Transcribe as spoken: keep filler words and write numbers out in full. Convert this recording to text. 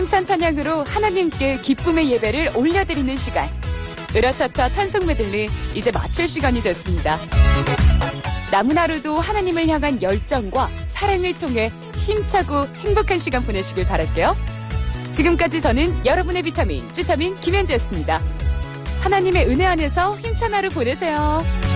힘찬 찬양으로 하나님께 기쁨의 예배를 올려드리는 시간. 으라차차 찬송 메들리 이제 마칠 시간이 됐습니다. 남은 하루도 하나님을 향한 열정과 사랑을 통해 힘차고 행복한 시간 보내시길 바랄게요. 지금까지 저는 여러분의 비타민, 쭈타민 김현지였습니다. 하나님의 은혜 안에서 힘찬 하루 보내세요.